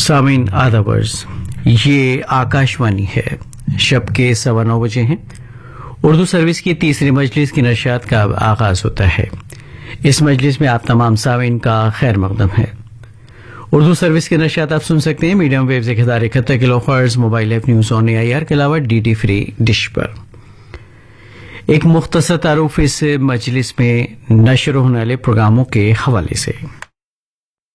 सामीन आदाबर्स, ये आकाशवाणी है। शब के 9:15 बजे हैं। उर्दू सर्विस की तीसरी मजलिस की नशियात का अब आगाज होता है। इस मजलिस में आप तमाम सामीन का खैर मकदम है। उर्दू सर्विस की नशियात आप सुन सकते हैं medium wave 1071 kilohertz, mobile app news on AIR के अलावा DD फ्री डिश पर। एक मुख्तसर तारुफ इस मजलिस में नशर होने वाले प्रोग्रामों के हवाले से।